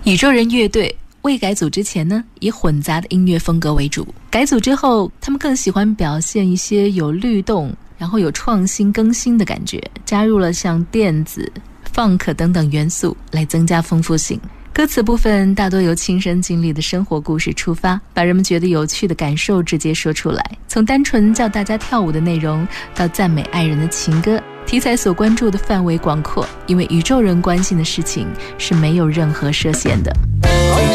宇宙人乐队未改组之前呢，以混杂的音乐风格为主，改组之后他们更喜欢表现一些有律动然后有创新更新的感觉，加入了像电子、funk 等等元素来增加丰富性。歌词部分大多由亲身经历的生活故事出发，把人们觉得有趣的感受直接说出来，从单纯叫大家跳舞的内容到赞美爱人的情歌，题材所关注的范围广阔，因为宇宙人关心的事情是没有任何设限的。